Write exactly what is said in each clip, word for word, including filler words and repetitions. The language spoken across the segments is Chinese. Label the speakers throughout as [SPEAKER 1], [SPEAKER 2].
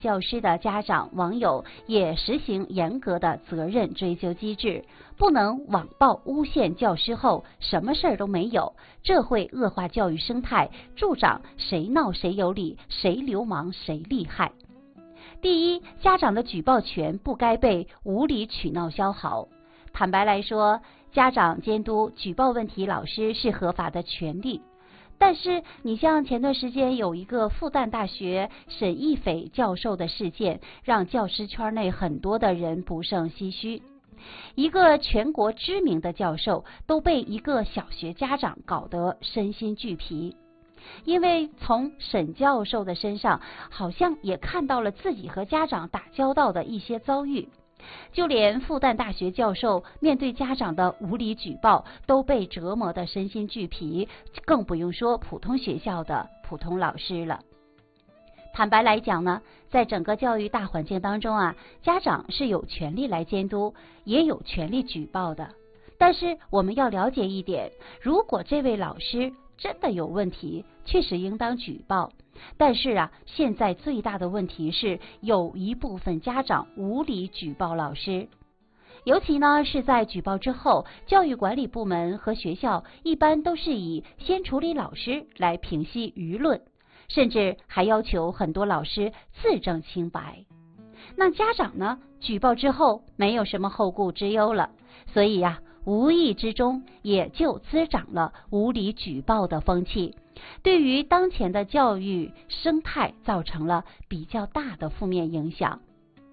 [SPEAKER 1] 教师的家长、网友也实行严格的责任追究机制，不能网暴诬陷教师后什么事儿都没有，这会恶化教育生态，助长谁闹谁有理，谁流氓谁厉害。第一，家长的举报权不该被无理取闹消耗。坦白来说，家长监督举报问题老师是合法的权利。但是你像前段时间有一个复旦大学沈义斐教授的事件，让教师圈内很多的人不胜唏嘘。一个全国知名的教授都被一个小学家长搞得身心俱疲，因为从沈教授的身上好像也看到了自己和家长打交道的一些遭遇。就连复旦大学教授面对家长的无理举报都被折磨得身心俱疲，更不用说普通学校的普通老师了。坦白来讲呢，在整个教育大环境当中啊，家长是有权利来监督，也有权利举报的。但是我们要了解一点，如果这位老师真的有问题，确实应当举报。但是啊，现在最大的问题是有一部分家长无理举报老师，尤其呢是在举报之后，教育管理部门和学校一般都是以先处理老师来平息舆论，甚至还要求很多老师自证清白。那家长呢，举报之后没有什么后顾之忧了，所以呀、啊，无意之中也就滋长了无理举报的风气，对于当前的教育生态造成了比较大的负面影响。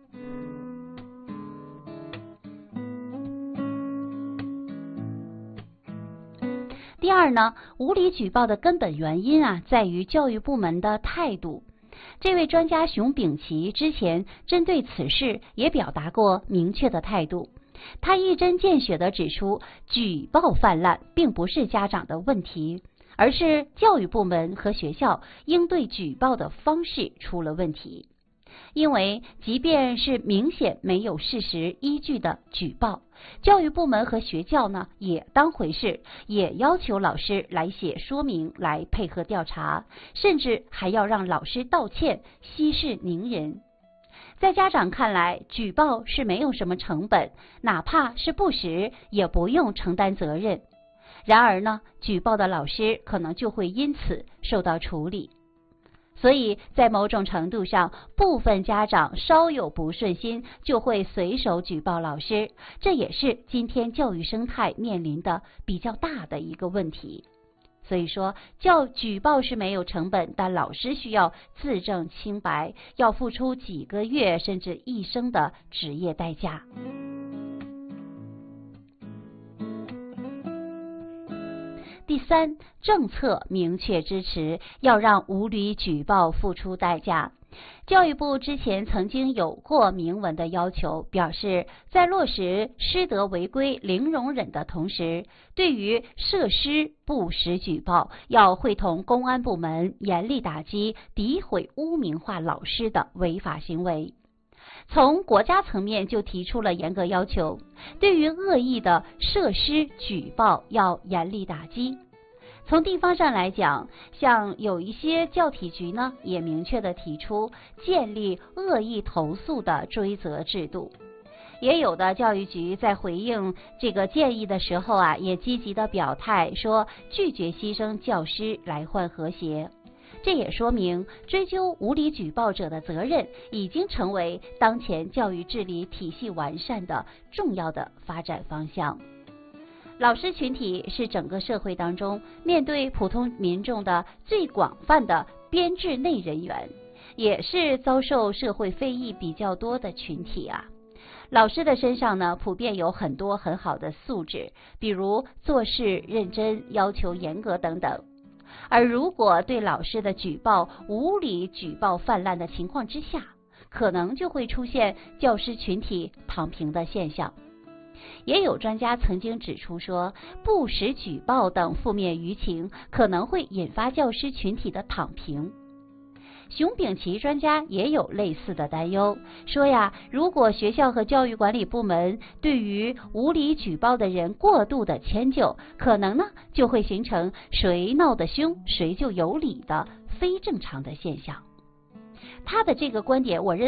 [SPEAKER 1] 第二呢，无理举报的根本原因啊，在于教育部门的态度。这位专家熊丙奇之前针对此事也表达过明确的态度，他一针见血地指出，举报泛滥并不是家长的问题，而是教育部门和学校应对举报的方式出了问题。因为即便是明显没有事实依据的举报，教育部门和学校呢也当回事，也要求老师来写说明来配合调查，甚至还要让老师道歉，息事宁人。在家长看来，举报是没有什么成本，哪怕是不实也不用承担责任。然而呢，举报的老师可能就会因此受到处理。所以在某种程度上，部分家长稍有不顺心就会随手举报老师，这也是今天教育生态面临的比较大的一个问题。所以说，教举报是没有成本，但老师需要自证清白，要付出几个月甚至一生的职业代价。第三，政策明确支持，要让无理举报付出代价。教育部之前曾经有过明文的要求，表示在落实师德违规零容忍的同时，对于涉师不实举报，要会同公安部门严厉打击诋毁污名化老师的违法行为。从国家层面就提出了严格要求，对于恶意的涉师举报要严厉打击。从地方上来讲，像有一些教体局呢，也明确的提出建立恶意投诉的追责制度。也有的教育局在回应这个建议的时候啊，也积极的表态说拒绝牺牲教师来换和谐。这也说明追究无理举报者的责任已经成为当前教育治理体系完善的重要的发展方向。老师群体是整个社会当中面对普通民众的最广泛的编制内人员，也是遭受社会非议比较多的群体啊。老师的身上呢，普遍有很多很好的素质，比如做事认真、要求严格等等。而如果对老师的举报无理举报泛滥的情况之下，可能就会出现教师群体躺平的现象。也有专家曾经指出说，不实举报等负面舆情可能会引发教师群体的躺平。熊丙奇专家也有类似的担忧，说呀，如果学校和教育管理部门对于无理举报的人过度的迁就，可能呢就会形成谁闹得凶谁就有理的非正常的现象。 他的这个观点，我认